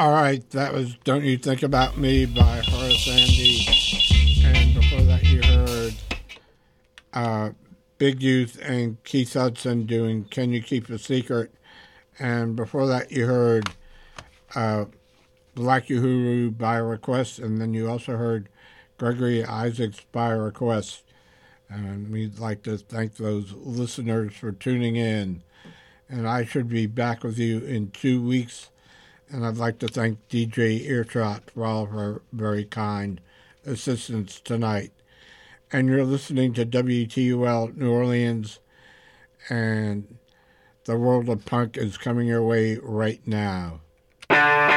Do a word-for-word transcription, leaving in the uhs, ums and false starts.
All right, that was Don't You Think About Me by Horace Andy. And before that, you heard uh, Big Youth and Keith Hudson doing Can You Keep a Secret? And before that, you heard uh, Black Uhuru by request. And then you also heard Gregory Isaacs by request. And we'd like to thank those listeners for tuning in. And I should be back with you in two weeks. And I'd like to thank D J Earshot for all of her very kind assistance tonight. And you're listening to W T U L New Orleans, and the world of punk is coming your way right now.